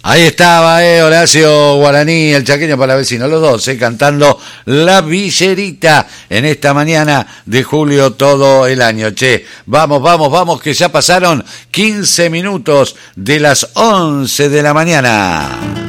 Ahí estaba, Horacio Guaraní, el chaqueño palavecino, los dos, cantando La Villerita en esta mañana de julio todo el año. Che, vamos, que ya pasaron 15 minutos de las 11 de la mañana.